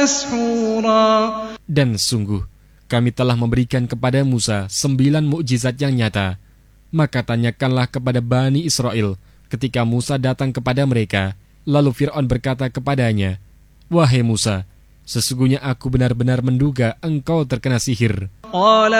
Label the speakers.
Speaker 1: مسحورا.
Speaker 2: Dan sungguh, kami telah memberikan kepada Musa 9 mukjizat yang nyata. Maka tanyakanlah kepada Bani Israel ketika Musa datang kepada mereka. Lalu Fir'aun berkata kepadanya, "Wahai Musa, sesungguhnya aku benar-benar menduga engkau terkena sihir."
Speaker 1: قال